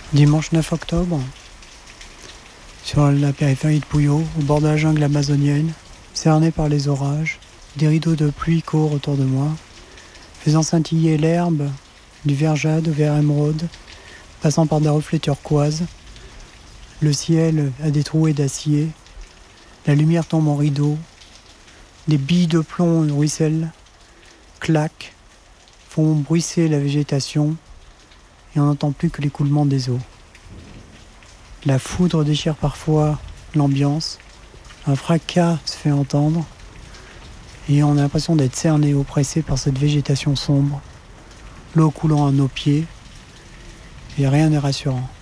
Dimanche 9 octobre, sur la périphérie de Puyo, au bord de la jungle amazonienne, cerné par les orages, des rideaux de pluie courent autour de moi, faisant scintiller l'herbe du vert jade au vert émeraude, passant par des reflets turquoise. Le ciel a des trouées d'acier, la lumière tombe en rideaux, des billes de plomb ruissellent, claquent, font bruisser la végétation, et on n'entend plus que l'écoulement des eaux. La foudre déchire parfois l'ambiance, un fracas se fait entendre, et on a l'impression d'être cerné, oppressé par cette végétation sombre, l'eau coulant à nos pieds, et rien n'est rassurant.